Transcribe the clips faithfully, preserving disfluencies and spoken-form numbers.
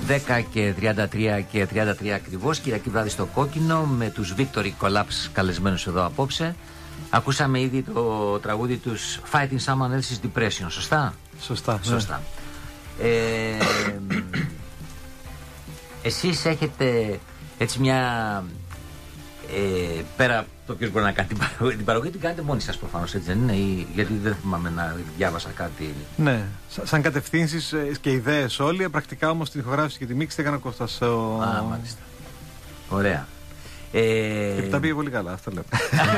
δέκα και τριάντα τρία και τριάντα τρία ακριβώς, Κυριακή βράδυ στο Κόκκινο, με τους Victory Collapse καλεσμένους εδώ απόψε. Ακούσαμε ήδη το τραγούδι τους Fighting Someone Else's Depression, σωστά? Σωστά. Σωστά. Ναι. Ε, εσείς έχετε έτσι μια... Ε, πέρα το ποιος μπορεί να κάνει την παραγωγή, την παραγωγή την κάνετε μόνοι σας προφανώς, έτσι δεν είναι? Ή, γιατί δεν θυμάμαι να διάβασα κάτι. Ναι, σαν κατευθύνσεις και ιδέες όλοι, πρακτικά όμως την ηχογράφηση και τη μίξη έκανα Κώστας. Ο... Α, μάλιστα. Ωραία. Ε... Και τα πήγε πολύ καλά, αυτό λέω.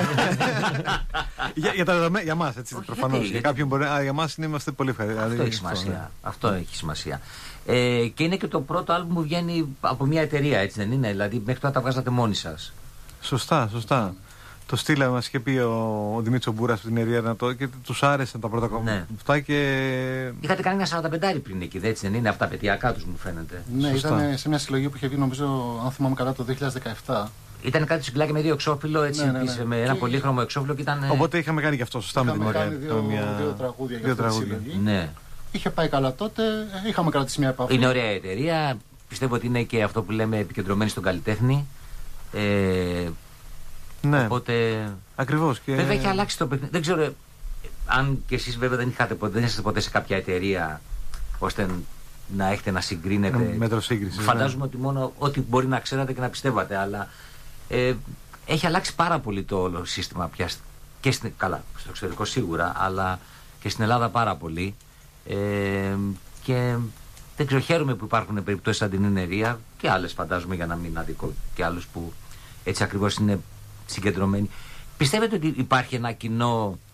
για, για, τα, για μας, έτσι, προφανώς. Γιατί, για κάποιον μπορεί, α, για μας είμαστε πολύ ευχαριστημένοι. Αυτό έχει σημασία. Ναι. Αυτό έχει σημασία. Ε, και είναι και το πρώτο άλμπουμ που βγαίνει από μια εταιρεία, έτσι δεν είναι? Δηλαδή μέχρι τώρα τα βγάζατε μόνοι σας. Σωστά, σωστά. Το στείλαμε, μας είχε πει ο, ο Δημήτρης Μπούρας από την Ερία το, και τους άρεσαν τα πρώτα κόμματα. Ναι. Αυτά και... Είχατε κάνει ένα σαράντα πέντε πριν εκεί, έτσι δεν είναι? Από τα πετειακά τους μου φαίνεται. Ναι, ήταν σε μια συλλογή που είχε βγει, νομίζω, αν θυμάμαι καλά, το δύο χιλιάδες δεκαεπτά. Ήταν κάτι συγκλάκι με δύο εξώφυλλο, έτσι, ναι, ναι, ναι. με ένα και... πολύχρωμο εξώφυλλο και ήταν. Οπότε είχαμε κάνει και αυτό, σωστά, με την Ερία. Δύο, μια... δύο τραγούδια δύο για αυτή τραγούδια. τη συλλογή. Ναι. Είχε πάει καλά τότε, είχαμε κρατήσει μια επαφή. Είναι ωραία εταιρεία. Πιστεύω ότι είναι και αυτό που λέμε επικεντρωμένη στον καλλιτέχνη. Ε, ναι. Οπότε. Ακριβώς. Και... Βέβαια έχει αλλάξει το παιχνίδι. Δεν ξέρω αν και εσείς βέβαια δεν είχατε ποτέ, δεν είσαστε ποτέ σε κάποια εταιρεία ώστε να έχετε να συγκρίνετε. Μέτρο σύγκριση. Φαντάζομαι ναι. ότι μόνο ό,τι μπορεί να ξέρατε και να πιστεύατε, αλλά ε, έχει αλλάξει πάρα πολύ το όλο σύστημα πια. Και στην, καλά, στο εξωτερικό σίγουρα, αλλά και στην Ελλάδα πάρα πολύ. Ε, και δεν ξέρω, χαίρομαι που υπάρχουν περιπτώσεις σαν την Ινερία και άλλες, φαντάζομαι, για να μην αδικό, και άλλους που έτσι ακριβώς είναι συγκεντρωμένοι. Πιστεύετε ότι υπάρχει ένα κοινό